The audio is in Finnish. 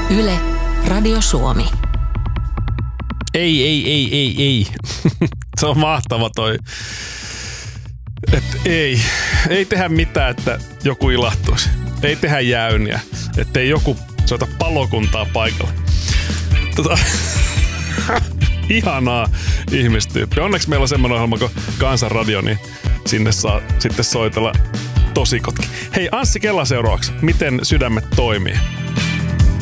Yle, Radio Suomi. Ei. Se on mahtava toi. Ei tehdä mitään, että joku ilahtuisi. Ei tehdä jäyniä, ettei joku soita palokuntaa paikalle. Ihanaa ihmistyyppiä. Onneksi meillä on semmoinen ohjelma kuin Kansanradio, niin sinne saa sitten soitella tosikotkin. Hei, Anssi Kela seuraavaksi. Miten sydämet toimii?